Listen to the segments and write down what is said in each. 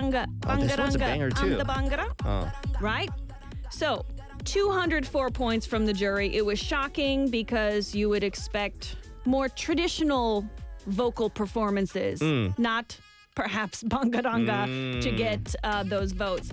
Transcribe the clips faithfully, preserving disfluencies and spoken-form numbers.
banga, Oh, this one's a bangaranga, banger, I'm too. the bangara, Oh. right? So, two hundred four points from the jury. It was shocking because you would expect more traditional vocal performances, not perhaps bangaranga to get uh, those votes.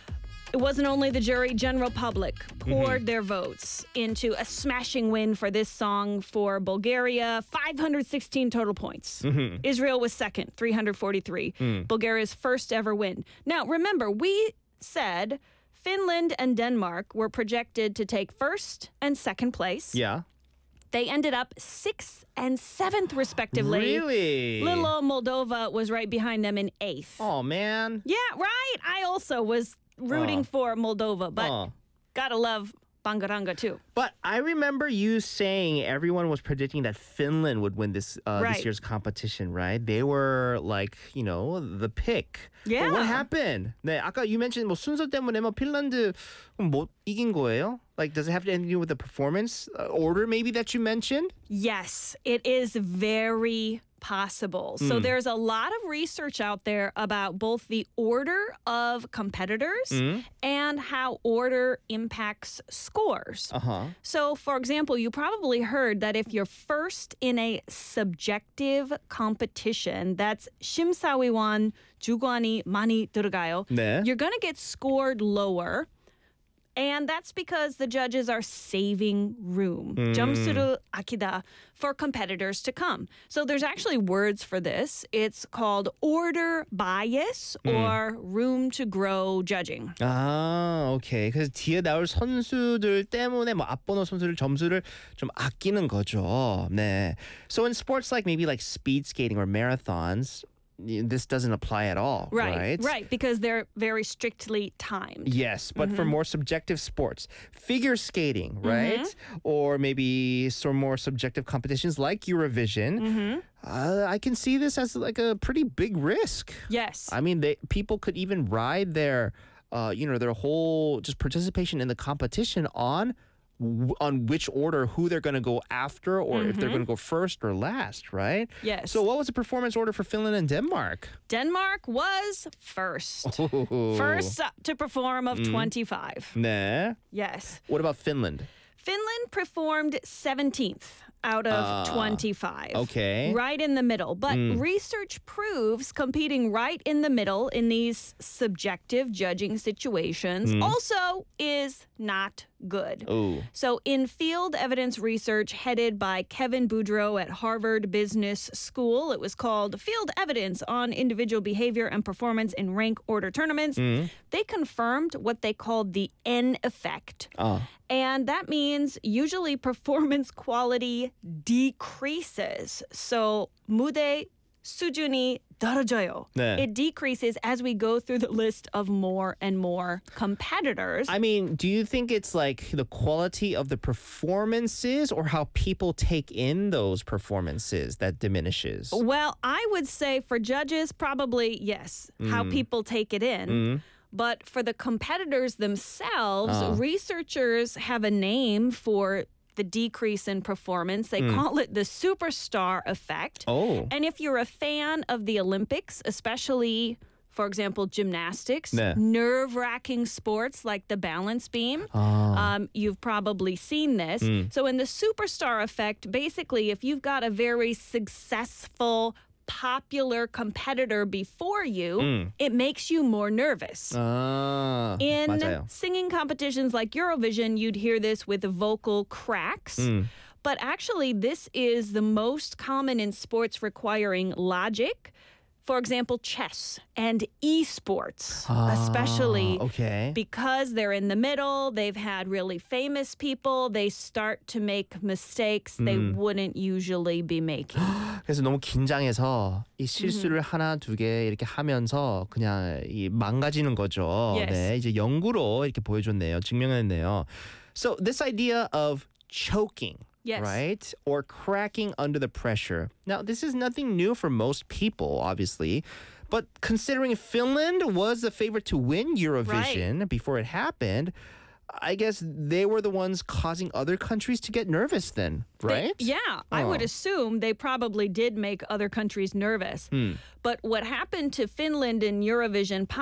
It wasn't only the jury, general public poured mm-hmm. their votes into a smashing win for this song for Bulgaria, five hundred sixteen total points. Mm-hmm. Israel was second, three hundred forty-three. Mm. Bulgaria's first ever win. Now, remember, we said Finland and Denmark were projected to take first and second place. Yeah. They ended up sixth and seventh, respectively. Really? Little old Moldova was right behind them in eighth. Oh, man. Yeah, right. I also was rooting Oh. for Moldova, but Oh. gotta love bangaranga too. But I remember you saying everyone was predicting that Finland would win this uh, Right. this year's competition, right? They were like, you know, the pick. Yeah. But what happened? 네, 아까 you mentioned 뭐 순서 때문에 뭐 핀란드 못 이긴 거예요? Like, does it have anything to do with the performance uh, order maybe that you mentioned? Yes, it is very possible. So there's a lot of research out there about both the order of competitors and how order impacts scores. Uh-huh. So, for example, you probably heard that if you're first in a subjective competition, that's 심사위원 주관이 많이 들어가요, 네. you're going to get scored lower. And that's because the judges are saving room, 점수를 아끼다, for competitors to come. So there's actually words for this. It's called order bias or room to grow judging. 아, 오케이. 그래서 뒤에 나올 선수들 때문에 뭐 앞번호 선수들 점수를 좀 아끼는 거죠. 네. So in sports like maybe like speed skating or marathons, this doesn't apply at all, Right, right? right, because they're very strictly timed. Yes, but for more subjective sports, figure skating, right? Or maybe some more subjective competitions like Eurovision, uh, I can see this as like a pretty big risk. Yes. I mean, they people could even ride their, uh, you know, their whole just participation in the competition on on which order, who they're going to go after, or if they're going to go first or last, right? Yes. So what was the performance order for Finland and Denmark? Denmark was first. First up to perform of twenty-five. 네. Yes. What about Finland? Finland performed seventeenth out of Ah, twenty-five. okay. Right in the middle. But research proves competing right in the middle in these subjective judging situations also is not good. Ooh. So in field evidence research headed by Kevin Boudreau at Harvard Business School, it was called Field Evidence on Individual Behavior and Performance in Rank Order Tournaments. They confirmed what they called the N effect. Oh. And that means usually performance quality decreases. So 무대 수준이 떨어져요. 네. It decreases as we go through the list of more and more competitors. I mean, do you think it's like the quality of the performances or how people take in those performances that diminishes? Well, I would say for judges, probably yes, how people take it in. But for the competitors themselves, Uh. researchers have a name for the decrease in performance. They call it the superstar effect. Oh. And if you're a fan of the Olympics, especially, for example, gymnastics, 네. nerve-wracking sports like the balance beam, um, you've probably seen this. So in the superstar effect, basically, if you've got a very successful popular competitor before you, it makes you more nervous. 아, In 맞아요. singing competitions like Eurovision, you'd hear this with vocal cracks. But actually, this is the most common in sports requiring logic. For example, chess and esports, especially okay. because they're in the middle, they've had really famous people, they start to make mistakes they wouldn't usually be making. 그래서 너무 긴장해서 이 실수를 하나 두 개 이렇게 하면서 그냥 이 망가지는 거죠. Yes. 네, 이제 연구로 이렇게 보여줬네요. 증명했네요. So this idea of choking. Yes. Right? Or cracking under the pressure. Now, this is nothing new for most people, obviously. But considering Finland was the favorite to win Eurovision before it happened, I guess they were the ones causing other countries to get nervous then, right? They- yeah, I would Oh. assume they probably did make other countries nervous. But what happened to Finland in Eurovision